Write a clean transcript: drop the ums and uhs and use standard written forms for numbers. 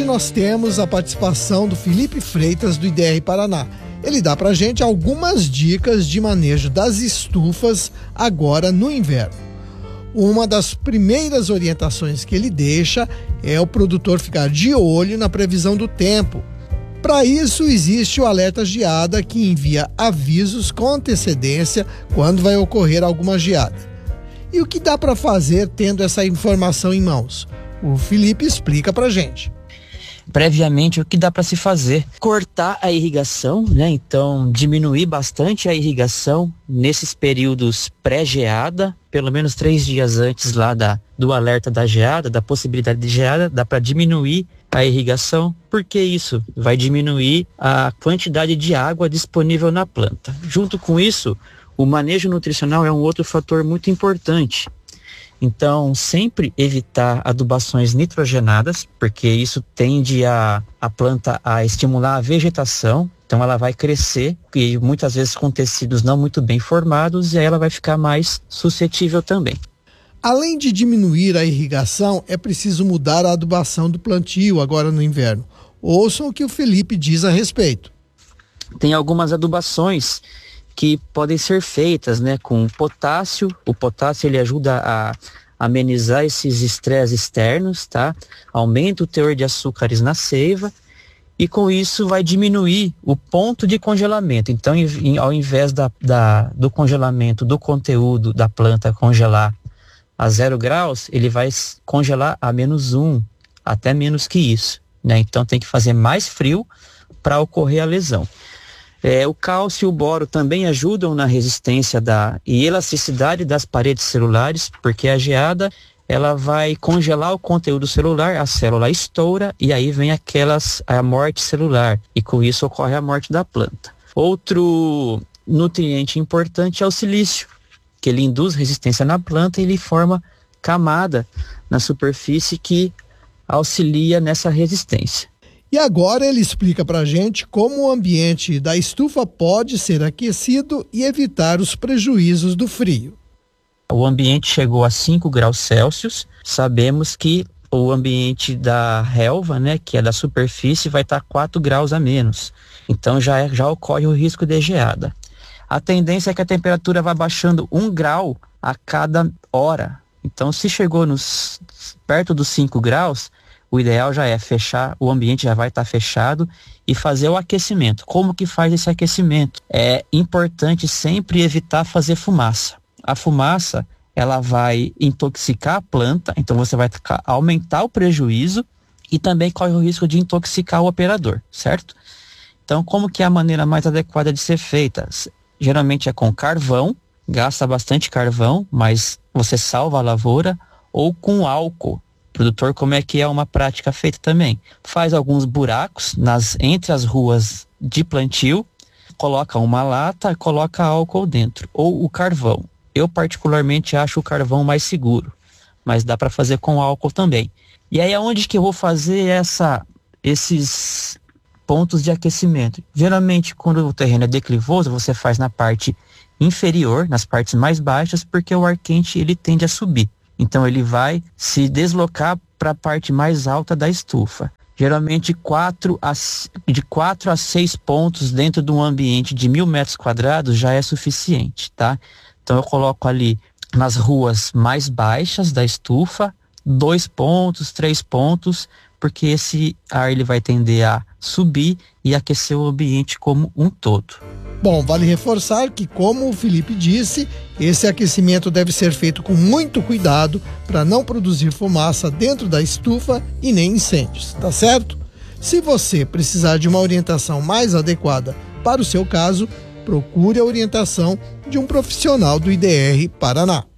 nós temos a participação do Felipe Freitas, do IDR Paraná. Ele dá pra gente algumas dicas de manejo das estufas agora no inverno. Uma das primeiras orientações que ele deixa é o produtor ficar de olho na previsão do tempo. Para isso, existe o alerta geada, que envia avisos com antecedência quando vai ocorrer alguma geada. E o que dá para fazer tendo essa informação em mãos? O Felipe explica pra gente. Previamente, o que dá para se fazer? Cortar a irrigação, né? Então, diminuir bastante a irrigação nesses períodos pré-geada, pelo menos 3 dias antes lá do alerta da geada, da possibilidade de geada, dá para diminuir a irrigação, porque isso vai diminuir a quantidade de água disponível na planta. Junto com isso, o manejo nutricional é um outro fator muito importante. Então, sempre evitar adubações nitrogenadas, porque isso tende a planta a estimular a vegetação. Então, ela vai crescer, e muitas vezes com tecidos não muito bem formados, e aí ela vai ficar mais suscetível também. Além de diminuir a irrigação, é preciso mudar a adubação do plantio agora no inverno. Ouçam o que o Felipe diz a respeito. Tem algumas adubações que podem ser feitas, né, com potássio. O potássio ele ajuda a amenizar esses estresses externos, tá? Aumenta o teor de açúcares na seiva e com isso vai diminuir o ponto de congelamento. Então, ao invés do congelamento do conteúdo da planta congelar a 0 graus, ele vai congelar a -1, até menos que isso, né? Então tem que fazer mais frio para ocorrer a lesão. O cálcio e o boro também ajudam na resistência e elasticidade das paredes celulares, porque a geada ela vai congelar o conteúdo celular, a célula estoura e aí vem a morte celular, e com isso ocorre a morte da planta. Outro nutriente importante é o silício, que ele induz resistência na planta e ele forma camada na superfície que auxilia nessa resistência. E agora ele explica pra gente como o ambiente da estufa pode ser aquecido e evitar os prejuízos do frio. O ambiente chegou a 5 graus Celsius, sabemos que o ambiente da relva, né, que é da superfície, vai estar 4 graus a menos. Então já ocorre o risco de geada. A tendência é que a temperatura vá baixando 1 grau a cada hora. Então, se chegou perto dos 5 graus, o ideal já é fechar, o ambiente já vai estar fechado e fazer o aquecimento. Como que faz esse aquecimento? É importante sempre evitar fazer fumaça. A fumaça, ela vai intoxicar a planta, então você vai aumentar o prejuízo e também corre o risco de intoxicar o operador, certo? Então, como que é a maneira mais adequada de ser feita? Geralmente é com carvão, gasta bastante carvão, mas você salva a lavoura, ou com álcool. Produtor, como é que é uma prática feita também? Faz alguns buracos entre as ruas de plantio, coloca uma lata e coloca álcool dentro, ou o carvão. Eu particularmente acho o carvão mais seguro, mas dá para fazer com álcool também. E aí aonde que eu vou fazer esses pontos de aquecimento? Geralmente quando o terreno é declivoso, você faz na parte inferior, nas partes mais baixas, porque o ar quente ele tende a subir. Então ele vai se deslocar para a parte mais alta da estufa. Geralmente de 4 a 6 pontos dentro de um ambiente de 1.000 metros quadrados já é suficiente, tá? Então eu coloco ali nas ruas mais baixas da estufa, 2 pontos, 3 pontos, porque esse ar ele vai tender a subir e aquecer o ambiente como um todo. Bom, vale reforçar que, como o Felipe disse, esse aquecimento deve ser feito com muito cuidado para não produzir fumaça dentro da estufa e nem incêndios, tá certo? Se você precisar de uma orientação mais adequada para o seu caso, procure a orientação de um profissional do IDR Paraná.